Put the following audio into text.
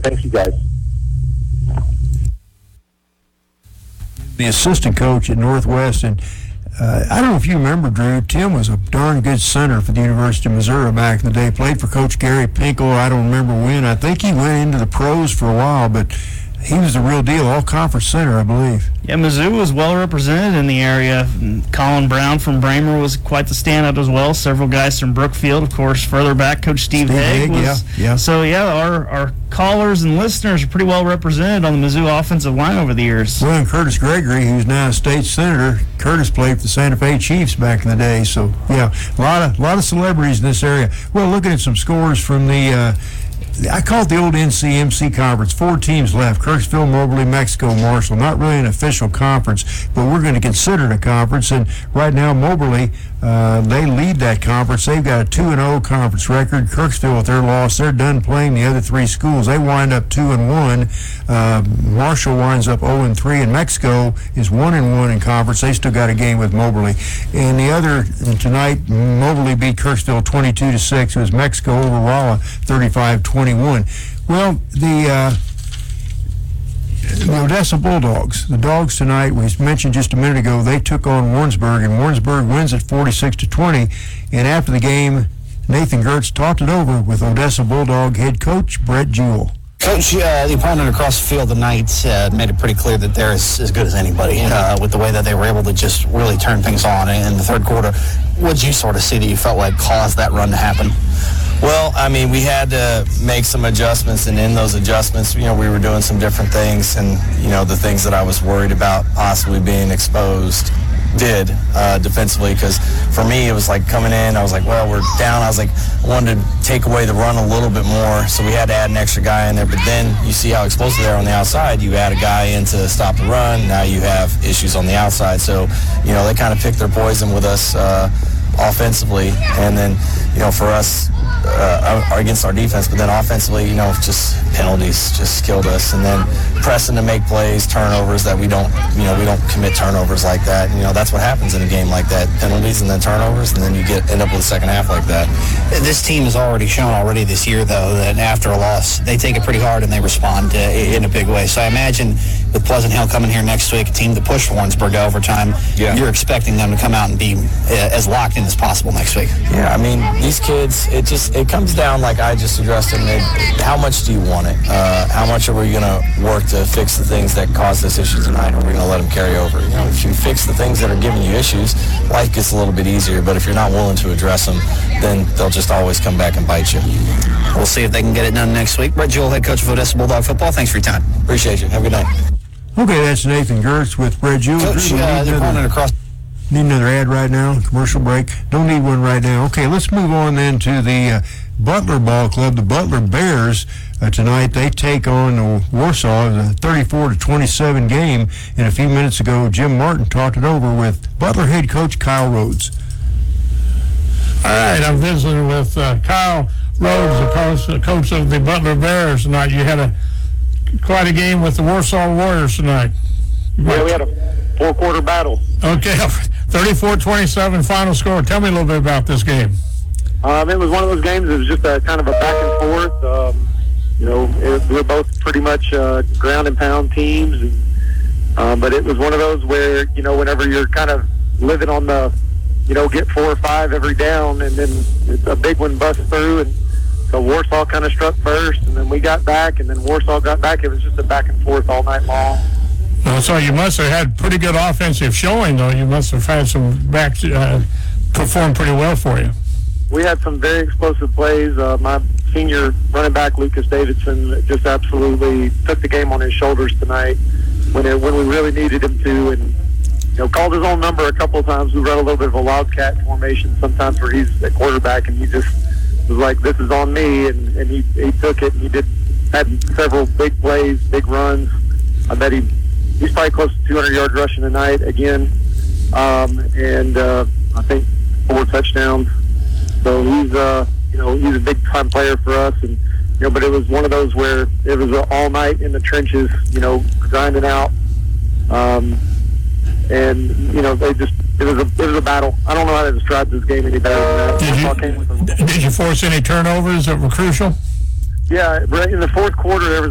thank you guys. The assistant coach at Northwest, and I don't know if you remember, Drew, Tim was a darn good center for the University of Missouri back in the day. Played for Coach Gary Pinkel. I don't remember when. I think he went into the pros for a while, but he was the real deal, all-conference center, I believe. Yeah, Mizzou was well represented in the area. Colin Brown from Bramer was quite the standout as well. Several guys from Brookfield, of course. Further back, Coach Steve Haig was. Yeah. So, our callers and listeners are pretty well represented on the Mizzou offensive line over the years. Well, and Curtis Gregory, who's now a state senator, Curtis played for the Santa Fe Chiefs back in the day. So, yeah, a lot of celebrities in this area. Well, looking at some scores from the I call it the old NCMC conference. 4 teams left: Kirksville, Moberly, Mexico, Marshall. Not really an official conference, but we're going to consider it a conference. And right now, Moberly, they lead that conference. They've got a 2-0 conference record. Kirksville, with their loss, they're done playing the other 3 schools. They wind up 2-1. Marshall winds up 0-3, and Mexico is 1-1 in conference. They still got a game with Moberly. And the other tonight, Moberly beat Kirksville 22-6. It was Mexico over Rolla 35-21. Well, the Odessa Bulldogs, the Dogs tonight, we mentioned just a minute ago, they took on Warrensburg, and Warrensburg wins it 46-20. And after the game, Nathan Gertz talked it over with Odessa Bulldog head coach Brett Jewell. Coach, the opponent across the field tonight made it pretty clear that they're as good as anybody with the way that they were able to just really turn things on in the third quarter. What did you sort of see that you felt like caused that run to happen? Well, I mean, we had to make some adjustments, and in those adjustments, we were doing some different things, and, the things that I was worried about possibly being exposed did defensively, because for me, it was like coming in, I was like, well, we're down. I was like, I wanted to take away the run a little bit more, so we had to add an extra guy in there, but then you see how explosive they are on the outside. You add a guy in to stop the run, now you have issues on the outside, so, they kind of picked their poison with us offensively, and then, for us, against our defense, but then offensively, just penalties just killed us, and then pressing to make plays, turnovers that we don't commit turnovers like that. That's what happens in a game like that: penalties and then turnovers, and then you end up with a second half like that. This team has already shown this year, though, that after a loss, they take it pretty hard and they respond in a big way. So I imagine with Pleasant Hill coming here next week, a team to push Warrensburg to overtime, you're expecting them to come out and be as locked in as possible next week. Yeah, I mean, these kids, it comes down, like I just addressed them, how much do you want it? How much are we going to work to fix the things that caused this issue tonight, or are we going to let them carry over? If you fix the things that are giving you issues, life gets a little bit easier, but if you're not willing to address them, then they'll just always come back and bite you. We'll see if they can get it done next week. Brett Jewell, head coach of Odessa Bulldog football, thanks for your time. Appreciate you. Have a good night. Okay, that's Nathan Gertz with Brett Jewell. Coach, the opponent across... Need another ad right now, commercial break? Don't need one right now. Okay, let's move on then to the Butler Ball Club. The Butler Bears tonight, they take on Warsaw. It was a 34-27 game. And a few minutes ago, Jim Martin talked it over with Butler head coach Kyle Rhodes. All right, I'm visiting with Kyle Rhodes, the coach of the Butler Bears tonight. You had quite a game with the Warsaw Warriors tonight. Yeah, we had a 4-quarter battle. Okay, 34-27 final score. Tell me a little bit about this game. It was one of those games. It was just a kind of a back and forth. We're both pretty much ground and pound teams, but it was one of those where whenever you're kind of living on the, get 4 or 5 every down, and then a big one busts through, and so Warsaw kind of struck first, and then we got back, and then Warsaw got back. It was just a back and forth all night long. So you must have had pretty good offensive showing, though. You must have had some backs perform pretty well for you. We had some very explosive plays. My senior running back, Lucas Davidson, just absolutely took the game on his shoulders tonight when we really needed him to, and called his own number a couple of times. We run a little bit of a wildcat formation sometimes where he's a quarterback, and he just was like, "This is on me," and he took it, and he had several big plays, big runs. I bet he's probably close to 200 yards rushing tonight again, and I think 4 touchdowns. So he's a big time player for us, and but it was one of those where it was all night in the trenches, grinding out, and it was a battle. I don't know how to describe this game any better than that. Did you force any turnovers that were crucial? Yeah, right in the fourth quarter, there was